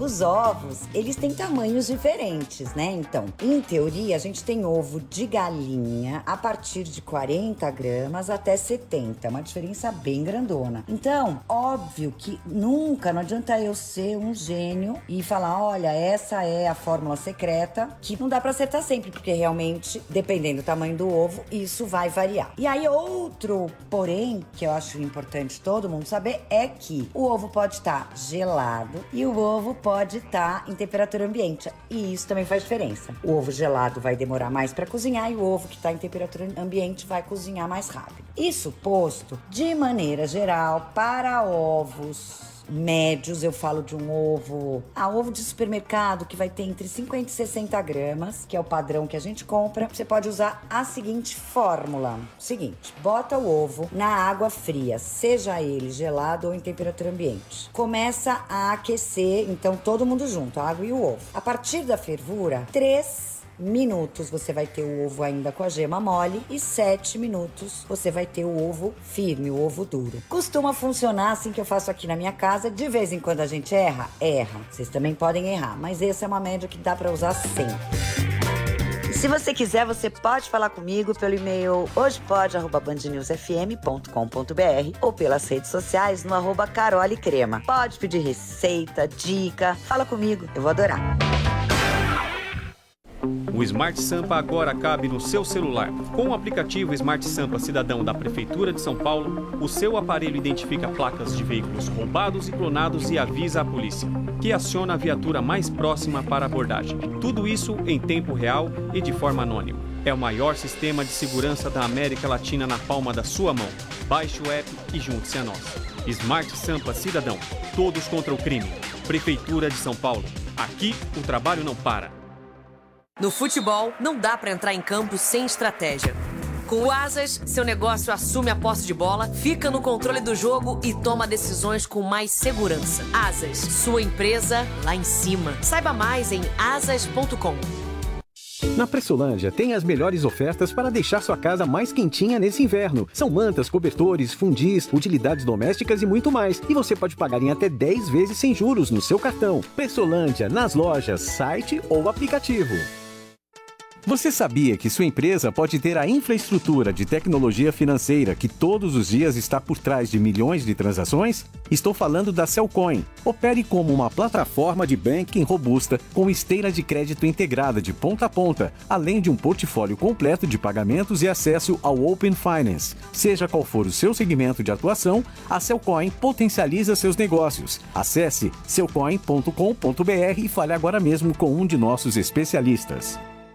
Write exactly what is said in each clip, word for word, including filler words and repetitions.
Os ovos, eles têm tamanhos diferentes, né? Então, em teoria, a gente tem ovo de galinha a partir de quarenta gramas até setenta, uma diferença bem grandona. Então, óbvio que nunca, não adianta eu ser um gênio e falar, olha, essa é a fórmula secreta, que não dá pra acertar sempre, porque realmente, dependendo do tamanho do ovo, isso vai variar. E aí, outro porém, que eu acho importante todo mundo saber, é que o ovo pode estar gelado e o ovo pode estar em temperatura ambiente. E isso também faz diferença. O ovo gelado vai demorar mais para cozinhar e o ovo que está em temperatura ambiente vai cozinhar mais rápido. Isso posto, de maneira geral, para ovos médios, eu falo de um ovo, ah, ovo de supermercado que vai ter entre cinquenta e sessenta gramas, que é o padrão que a gente compra. Você pode usar a seguinte fórmula. Seguinte, bota o ovo na água fria, seja ele gelado ou em temperatura ambiente. Começa a aquecer, então todo mundo junto, a água e o ovo. A partir da fervura, três minutos você vai ter o ovo ainda com a gema mole e sete minutos você vai ter o ovo firme, o ovo duro. Costuma funcionar assim que eu faço aqui na minha casa. De vez em quando a gente erra, erra. Vocês também podem errar, mas essa é uma média que dá pra usar sempre. E se você quiser, você pode falar comigo pelo e-mail hojepod arroba band news f m ponto com ponto b r ou pelas redes sociais no arroba Carole Crema. Pode pedir receita, dica, fala comigo, eu vou adorar. O Smart Sampa agora cabe no seu celular. Com o aplicativo Smart Sampa Cidadão da Prefeitura de São Paulo, o seu aparelho identifica placas de veículos roubados e clonados e avisa a polícia, que aciona a viatura mais próxima para abordagem. Tudo isso em tempo real e de forma anônima. É o maior sistema de segurança da América Latina na palma da sua mão. Baixe o app e junte-se a nós. Smart Sampa Cidadão. Todos contra o crime. Prefeitura de São Paulo. Aqui o trabalho não para. No futebol, não dá pra entrar em campo sem estratégia. Com o Asas, seu negócio assume a posse de bola, fica no controle do jogo e toma decisões com mais segurança. Asas, sua empresa lá em cima. Saiba mais em asas ponto com. Na Pressolândia tem as melhores ofertas para deixar sua casa mais quentinha nesse inverno. São mantas, cobertores, fundis, utilidades domésticas e muito mais. E você pode pagar em até dez vezes sem juros no seu cartão. Pressolândia, nas lojas, site ou aplicativo. Você sabia que sua empresa pode ter a infraestrutura de tecnologia financeira que todos os dias está por trás de milhões de transações? Estou falando da Cellcoin. Opere como uma plataforma de banking robusta com esteira de crédito integrada de ponta a ponta, além de um portfólio completo de pagamentos e acesso ao Open Finance. Seja qual for o seu segmento de atuação, a Cellcoin potencializa seus negócios. Acesse cellcoin ponto com ponto b r e fale agora mesmo com um de nossos especialistas.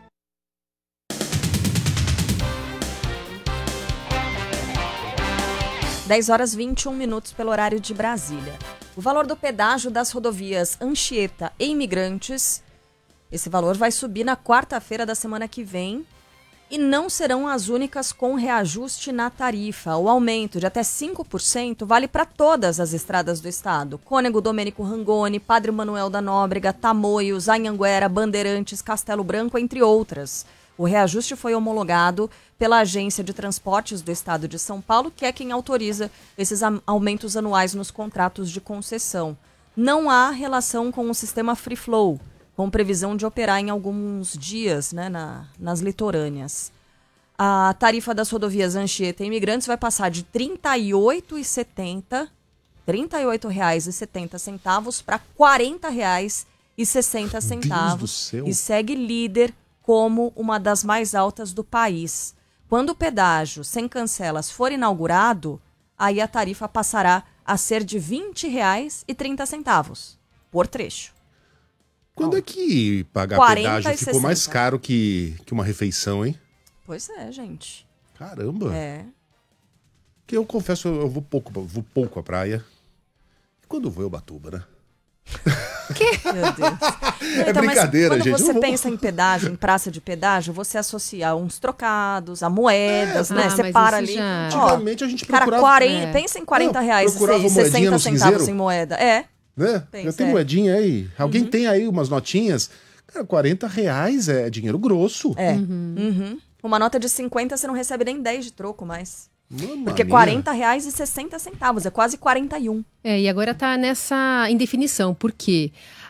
dez horas e vinte e um minutos pelo horário de Brasília. O valor do pedágio das rodovias Anchieta e Imigrantes, esse valor vai subir na quarta-feira da semana que vem e não serão as únicas com reajuste na tarifa. O aumento de até cinco por cento vale para todas as estradas do estado. Cônego Domênico Rangoni, Padre Manuel da Nóbrega, Tamoios, Anhanguera, Bandeirantes, Castelo Branco, entre outras. O reajuste foi homologado pela Agência de Transportes do Estado de São Paulo, que é quem autoriza esses aumentos anuais nos contratos de concessão. Não há relação com o sistema Free Flow, com previsão de operar em alguns dias, né, na, nas litorâneas. A tarifa das rodovias Anchieta e Imigrantes vai passar de trinta e oito reais e setenta centavos, trinta e oito reais e setenta centavos para quarenta reais e sessenta centavos e segue líder como uma das mais altas do país. Quando o pedágio sem cancelas for inaugurado, aí a tarifa passará a ser de vinte reais e trinta centavos por trecho. Quando Bom, é que pagar pedágio ficou sessenta mais caro que, que uma refeição, hein? Pois é, gente. Caramba. É. Porque eu confesso, eu vou pouco, eu vou pouco à praia. E quando eu vou, eu Ubatuba, né? Que? Meu Deus. É então, brincadeira, quando gente. Quando você vou... pensa em pedágio, em praça de pedágio, você associa uns trocados, a moedas, é, né? Ah, você para ali. Já... Antigamente a gente procurava... Cara, quarenta, é. Pensa em quarenta reais e sessenta centavos em moeda. É. Né? Pensa, Já tem é. moedinha aí? Alguém Uhum. tem aí umas notinhas? Cara, quarenta reais é dinheiro grosso. É. Uhum. Uhum. Uma nota de cinquenta você não recebe nem dez de troco mais. Mamma Porque minha. quarenta reais e sessenta centavos, é quase quarenta e um. É, e agora tá nessa indefinição, porque